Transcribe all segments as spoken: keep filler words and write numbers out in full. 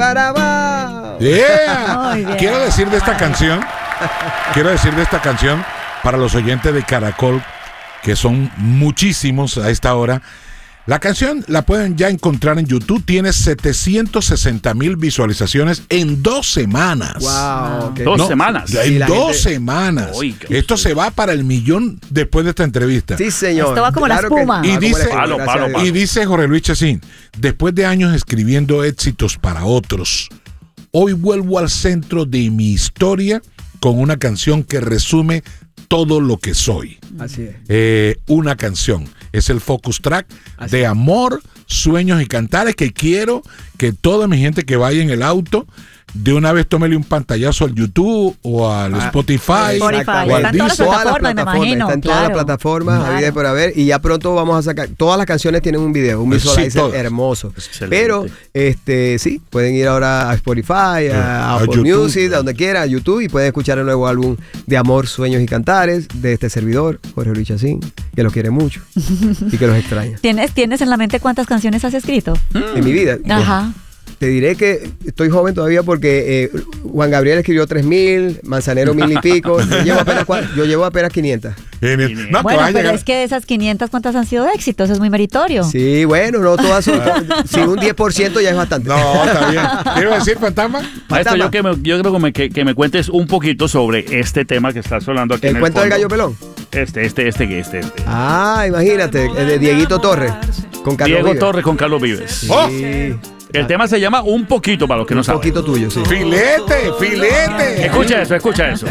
Carabao. Yeah. Quiero decir de esta canción, quiero decir de esta canción para los oyentes de Caracol, que son muchísimos a esta hora. La canción la pueden ya encontrar en YouTube. Tiene setecientos sesenta mil visualizaciones en dos semanas. Wow, okay. Dos no, semanas. En dos gente... semanas. Uy, Esto se va para el millón después de esta entrevista. Sí, señor. Esto va como claro la espuma. Que... Y, dice, palo, palo, palo. y dice Jorge Luis Chacín, después de años escribiendo éxitos para otros, hoy vuelvo al centro de mi historia con una canción que resume todo lo que soy. Así es. Eh, una canción. Es el focus track Así de es. amor, sueños y cantares, que quiero que toda mi gente que vaya en el auto de una vez tómele un pantallazo al YouTube o al Ah, Spotify, Spotify. o al Están todas las Deezer. plataformas, me imagino, Está en todas claro. las plataformas, Claro. habida y por haber. Y ya pronto vamos a sacar. Todas las canciones tienen un video, un Sí, visualizer todas. hermoso. Excelente. Pero, este, sí, pueden ir ahora a Spotify, a, A Apple YouTube. Music, a donde quiera, a YouTube, y pueden escuchar el nuevo álbum de Amor, Sueños y Cantares de este servidor, Jorge Luis Chacín, que los quiere mucho y que los extraña. ¿Tienes, ¿Tienes en la mente cuántas canciones has escrito? En mi vida. Ajá. Te diré que estoy joven todavía porque eh, Juan Gabriel escribió tres mil, Manzanero mil y pico. Yo llevo apenas, cua- yo llevo apenas quinientas. En el- no, que Bueno, vas a pero llegar- es que de esas quinientas, ¿cuántas han sido éxitos? Es muy meritorio. Sí, bueno, no todas son. Si un diez por ciento ya es bastante. No, está bien. ¿Qué iba a decir, Fantasma? Maestro, Fantasma. yo, que me, yo creo que me, que, que me cuentes un poquito sobre este tema que está sonando aquí en ¿El el cuento del fondo. gallo pelón? Este, este, este, este. este. Ah, imagínate, el de Dieguito Torres con Carlos Diego Vives. Torres con Carlos Vives. Oh, Sí, El tema se llama Un Poquito, para los que no un saben. poquito tuyo, sí. filete, filete. Escucha eso, escucha eso.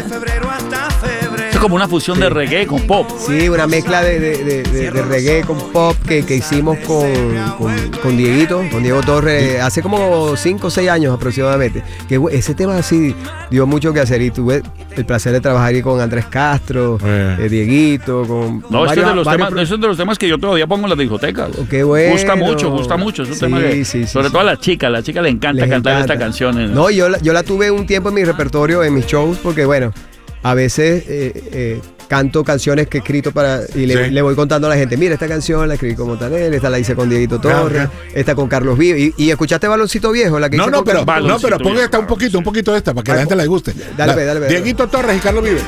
Es como una fusión de reggae con pop. Sí, una mezcla de, de, de, de- de reggae con pop que, que hicimos con, con, con Dieguito, con Diego Torres, hace como cinco o seis años aproximadamente. Que bu- ese tema sí dio mucho que hacer y tuve el placer de trabajar ahí con Andrés Castro, Eh. eh, Dieguito, con No, este es, varios- de los varios temas, pro- ese es de los temas que yo todavía pongo en las discotecas. Oh, qué bueno. Gusta mucho, gusta mucho. Es un Sí, tema que, sí, sí, sobre sí. todo a las chicas, a las chicas le encanta Les cantar encanta. esta canción. en- No, yo la, yo la tuve un tiempo en mi repertorio, en mis shows, porque bueno, a veces eh, eh, canto canciones que he escrito para y le, Sí. le voy contando a la gente, mira, esta canción la escribí con Montaner, esta la hice con Dieguito Claro, Torres, claro. esta con Carlos Vives. Y, y escuchaste Baloncito Viejo, la que No, hice no, con pero, Carlos- no, pero Baloncito ponga bien, esta un claro, poquito, un poquito de esta para que a la gente le guste. Dale, La- ve, dale, ve. Dieguito Torres y Carlos Vives.